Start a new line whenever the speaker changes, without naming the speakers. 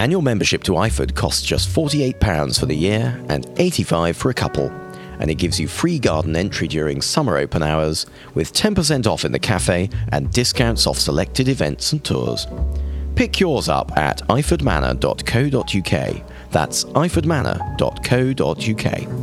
Annual membership to Iford costs just £48 for the year and £85 for a couple, and it gives you free garden entry during summer open hours with 10% off in the cafe and discounts off selected events and tours. Pick yours up at ifordmanor.co.uk. That's ifordmanor.co.uk.